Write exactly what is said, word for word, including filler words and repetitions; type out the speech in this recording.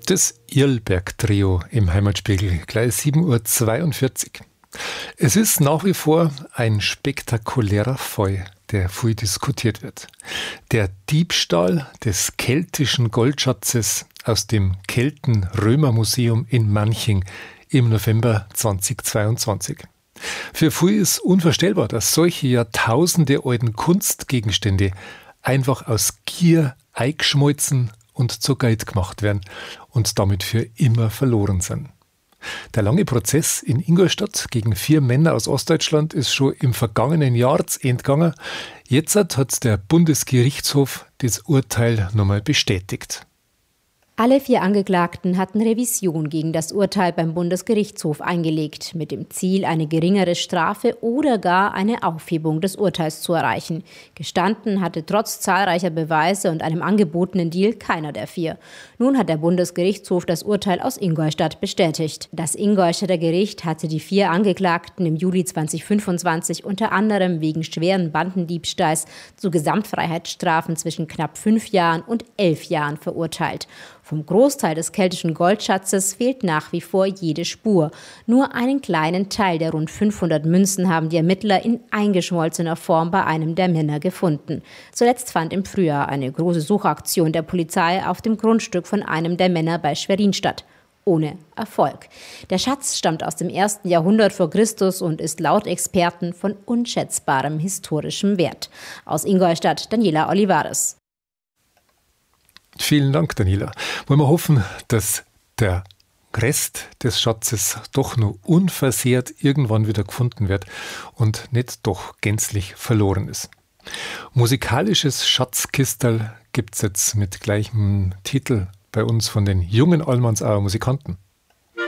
Das Irlberg-Trio im Heimatspiegel, gleich sieben Uhr zweiundvierzig. Es ist nach wie vor ein spektakulärer Fall, der viel diskutiert wird. Der Diebstahl des keltischen Goldschatzes aus dem Kelten-Römer-Museum in Manching im November zweitausendzweiundzwanzig. Für viele ist unvorstellbar, dass solche Jahrtausende alten Kunstgegenstände einfach aus Gier eingeschmolzen und zu Geld gemacht werden und damit für immer verloren sind. Der lange Prozess in Ingolstadt gegen vier Männer aus Ostdeutschland ist schon im vergangenen Jahr zu Ende gegangen. Jetzt hat der Bundesgerichtshof das Urteil nochmal bestätigt. Alle vier Angeklagten hatten Revision gegen das Urteil beim Bundesgerichtshof eingelegt, mit dem Ziel, eine geringere Strafe oder gar eine Aufhebung des Urteils zu erreichen. Gestanden hatte trotz zahlreicher Beweise und einem angebotenen Deal keiner der vier. Nun hat der Bundesgerichtshof das Urteil aus Ingolstadt bestätigt. Das Ingolstädter Gericht hatte die vier Angeklagten im Juli zweitausendfünfundzwanzig unter anderem wegen schweren Bandendiebstahls zu Gesamtfreiheitsstrafen zwischen knapp fünf Jahren und elf Jahren verurteilt. Vom Großteil des keltischen Goldschatzes fehlt nach wie vor jede Spur. Nur einen kleinen Teil der rund fünfhundert Münzen haben die Ermittler in eingeschmolzener Form bei einem der Männer gefunden. Zuletzt fand im Frühjahr eine große Suchaktion der Polizei auf dem Grundstück von einem der Männer bei Schwerin statt. Ohne Erfolg. Der Schatz stammt aus dem ersten Jahrhundert vor Christus und ist laut Experten von unschätzbarem historischem Wert. Aus Ingolstadt, Daniela Olivares. Vielen Dank, Daniela. Wollen wir hoffen, dass der Rest des Schatzes doch nur unversehrt irgendwann wieder gefunden wird und nicht doch gänzlich verloren ist. Musikalisches Schatzkistel gibt es jetzt mit gleichem Titel bei uns von den jungen Almansauer Musikanten.